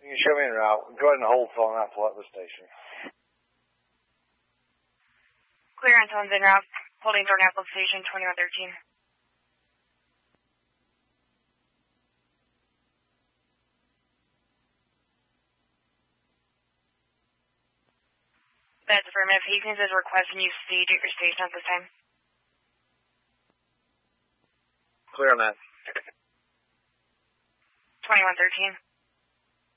You can show me en route. Go ahead and hold phone out pull up the station. Clear Antone's en route. Holding Dornapple Station 2113. That's affirmative. Hastings is requesting you stay at your station at this time. Clear on that. 2113.